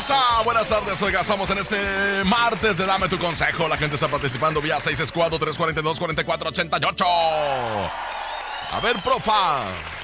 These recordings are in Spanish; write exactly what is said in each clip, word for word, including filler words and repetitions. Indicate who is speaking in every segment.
Speaker 1: raza? Buenas tardes, oiga, estamos en este martes de Dame tu Consejo. La gente está participando vía seis seis cuatro, tres cuatro dos, cuatro cuatro ocho ocho. A ver, profa.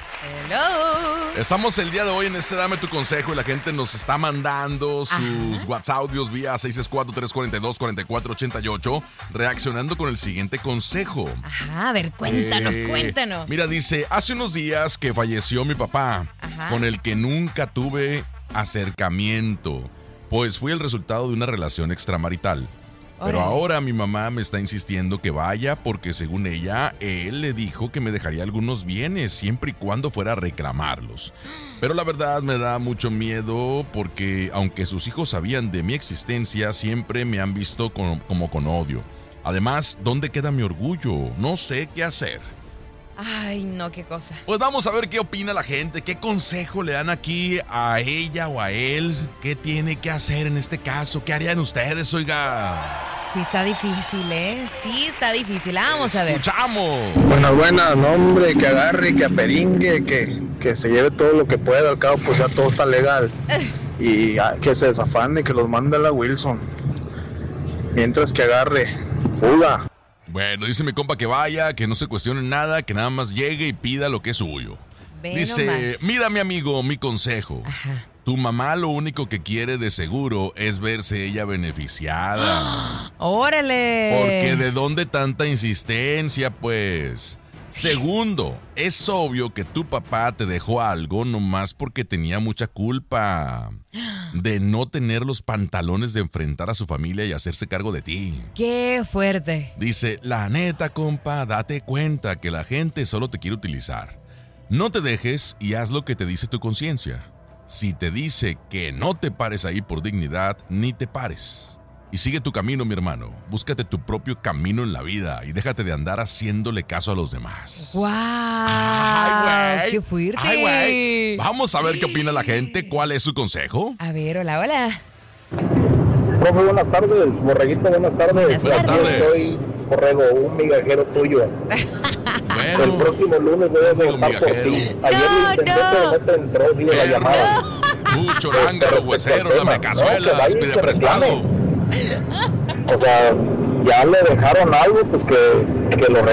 Speaker 2: Hello.
Speaker 1: Estamos el día de hoy en este Dame tu Consejo y la gente nos está mandando sus
Speaker 2: Ajá.
Speaker 1: WhatsApp audios vía seis seis cuatro, tres cuatro dos, cuatro cuatro ocho ocho, reaccionando con el siguiente consejo.
Speaker 2: Ajá, a ver, cuéntanos,
Speaker 1: Eh,
Speaker 2: cuéntanos.
Speaker 1: Mira, dice, hace unos días que falleció mi papá,
Speaker 2: Ajá.
Speaker 1: con el que nunca tuve acercamiento, pues fui el resultado de una relación extramarital. Pero
Speaker 2: Órale.
Speaker 1: ahora mi mamá me está insistiendo que vaya porque según ella, él le dijo que me dejaría algunos bienes siempre y cuando fuera a reclamarlos. Pero la verdad me da mucho miedo porque aunque sus hijos sabían de mi existencia, siempre me han visto con- como con odio. Además, ¿dónde queda mi orgullo? No sé qué hacer.
Speaker 2: Ay, no, qué cosa.
Speaker 1: Pues vamos a ver qué opina la gente, qué consejo le dan aquí a ella o a él, qué tiene que hacer en este caso, qué harían ustedes, oiga.
Speaker 2: Sí está difícil, ¿eh? Sí está difícil. Vamos a ver.
Speaker 1: Escuchamos.
Speaker 3: Buenas, buenas, no, hombre, que agarre, que aperingue, que, que se lleve todo lo que pueda, al cabo pues ya todo está legal. Y ah, que se desafane, que los mande a la Wilson. Mientras que agarre, fuga.
Speaker 1: Bueno, dice mi compa que vaya, que no se cuestione nada, que nada más llegue y pida lo que es suyo.
Speaker 2: Ve
Speaker 1: Dice,
Speaker 2: nomás.
Speaker 1: mira mi amigo, mi consejo.
Speaker 2: Ajá.
Speaker 1: Tu mamá lo único que quiere de seguro es verse ella beneficiada.
Speaker 2: ¡Órale!
Speaker 1: Porque de dónde tanta insistencia, pues. Segundo, es obvio que tu papá te dejó algo nomás porque tenía mucha culpa de no tener los pantalones de enfrentar a su familia y hacerse cargo de ti.
Speaker 2: ¡Qué fuerte!
Speaker 1: Dice, la neta, compa, date cuenta que la gente solo te quiere utilizar. No te dejes y haz lo que te dice tu conciencia. Si te dice que no te pares ahí por dignidad, ni te pares. Y sigue tu camino, mi hermano. Búscate tu propio camino en la vida y déjate de andar haciéndole caso a los demás.
Speaker 2: ¡Guau!
Speaker 1: Ay, güey.
Speaker 2: ¡Qué fuerte!
Speaker 1: Ay, güey. Vamos a ver qué opina la gente. ¿Cuál es su consejo?
Speaker 2: A ver, hola, hola.
Speaker 3: Profe, buenas tardes, borreguito, buenas tardes.
Speaker 2: Buenas
Speaker 1: Buenas tardes. tardes.
Speaker 3: Soy borrego, un migajero tuyo. El
Speaker 1: Bueno,
Speaker 3: próximo lunes voy a
Speaker 1: amigo
Speaker 3: votar por
Speaker 1: migajero.
Speaker 3: ti. Ayer
Speaker 2: No,
Speaker 3: lo intenté,
Speaker 2: no.
Speaker 3: pero no te entró, dile la
Speaker 1: Perro.
Speaker 3: llamada.
Speaker 1: tú, chorángaro, huesero, dame cazuelas, pide prestado.
Speaker 3: O sea, ya le dejaron algo, pues que, que lo